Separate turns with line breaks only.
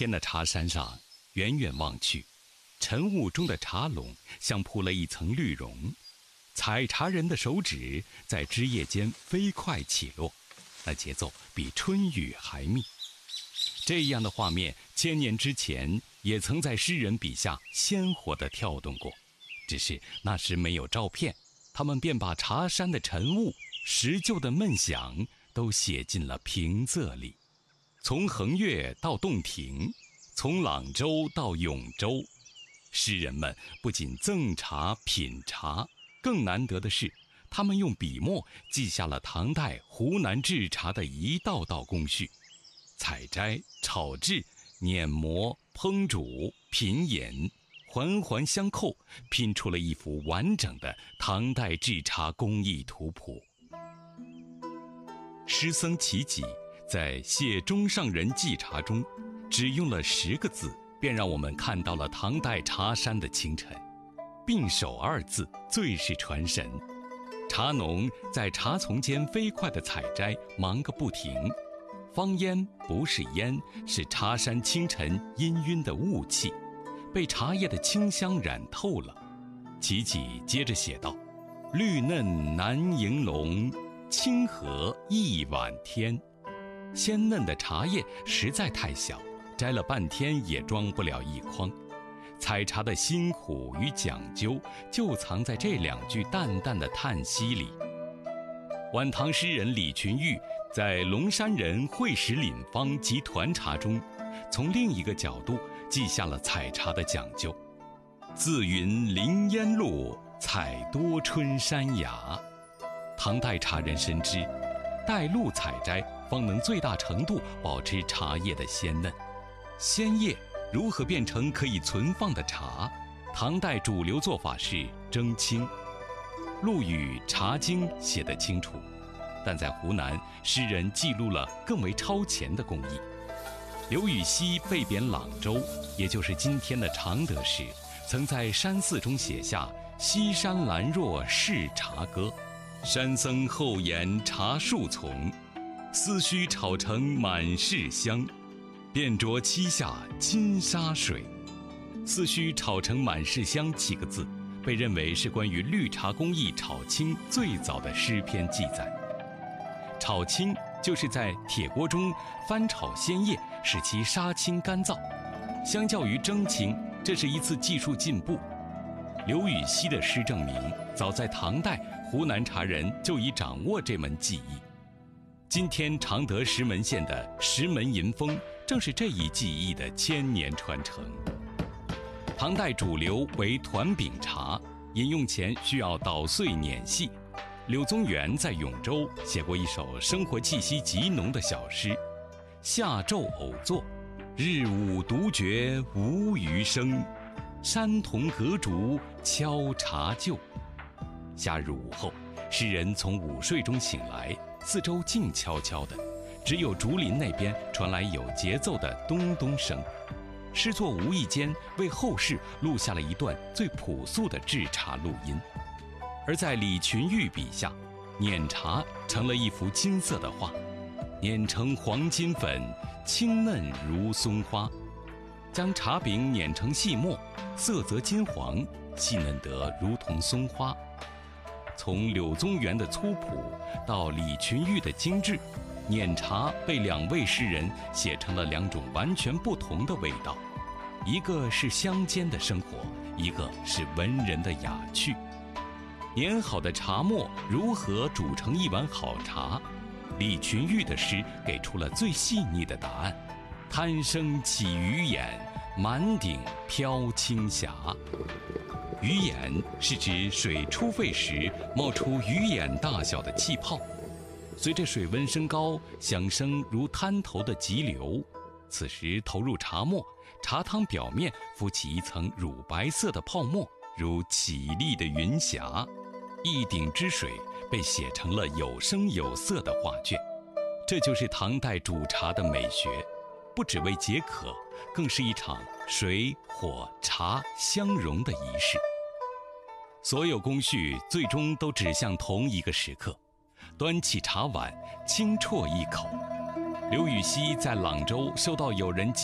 天的茶山上，远远望去，晨雾中的茶垄像铺了一层绿绒，采茶人的手指在枝叶间飞快起落，那节奏比春雨还密。这样的画面，千年之前也曾在诗人笔下鲜活地跳动过，只是那时没有照片，他们便把茶山的晨雾、石臼的闷响都写进了平仄里。从横越到洞庭，从朗州到永州，诗人们不仅赠茶品茶，更难得的是，他们用笔墨记下了唐代湖南制茶的一道道工序：采摘、炒制、碾磨、烹煮、品饮，环环相扣，拼出了一幅完整的唐代制茶工艺图谱。诗僧齐己在《谢中上人寄茶》中，只用了10个字，便让我们看到了唐代茶山的清晨。并首2字最是传神。茶农在茶丛间飞快地采摘，忙个不停。芳烟不是烟，是茶山清晨氤氲的雾气，被茶叶的清香染透了。齐己接着写道：绿嫩难迎笼，清和一碗天。鲜嫩的茶叶实在太小，摘了半天也装不了一筐。采茶的辛苦与讲究，就藏在这2句淡淡的叹息里。晚唐诗人李群玉在《龙山人会使领方及团茶》中，从另一个角度记下了采茶的讲究：自云林烟路，采多春山崖。唐代茶人深知，带露采摘方能最大程度保持茶叶的鲜嫩。鲜叶如何变成可以存放的茶？唐代主流做法是蒸青。陆羽《茶经》写得清楚，但在湖南，诗人记录了更为超前的工艺。刘禹锡被贬朗州，也就是今天的常德时，曾在《山寺》中写下“西山兰若是茶歌，山僧后檐茶树丛，丝须炒成满室香，便着漆下金沙水”。丝须炒成满室香几个字，被认为是关于绿茶工艺炒青最早的诗篇记载。炒青就是在铁锅中翻炒鲜叶，使其杀青干燥。相较于蒸青，这是一次技术进步。刘禹锡的诗证明，早在唐代，湖南茶人就已掌握这门技艺。今天常德石门县的石门银峰，正是这一技艺的千年传承。唐代主流为团饼茶，饮用前需要捣碎碾细。柳宗元在永州写过一首生活气息极浓的小诗：夏昼偶作，日午独觉无余声，山童隔竹敲茶臼。夏日午后，诗人从午睡中醒来，四周静悄悄的，只有竹林那边传来有节奏的咚咚声。诗作无意间为后世录下了一段最朴素的制茶录音。而在李群玉笔下，碾茶成了一幅金色的画，碾成黄金粉，清嫩如松花。将茶饼碾成细末，色泽金黄，细嫩得如同松花。从柳宗元的粗朴到李群玉的精致，碾茶被2位诗人写成了2种完全不同的味道，一个是乡间的生活，一个是文人的雅趣。碾好的茶末如何煮成一碗好茶？李群玉的诗给出了最细腻的答案：贪生起鱼眼，满顶飘青霞。鱼眼是指水初沸时冒出鱼眼大小的气泡，随着水温升高，响声如滩头的急流。此时投入茶末，茶汤表面浮起一层乳白色的泡沫，如绮丽的云霞。一鼎之水被写成了有声有色的画卷。这就是唐代煮茶的美学，不只为解渴，更是一场水火茶相融的仪式。所有工序最终都指向同一个时刻：端起茶碗，轻啜一口。刘禹锡在朗州收到有人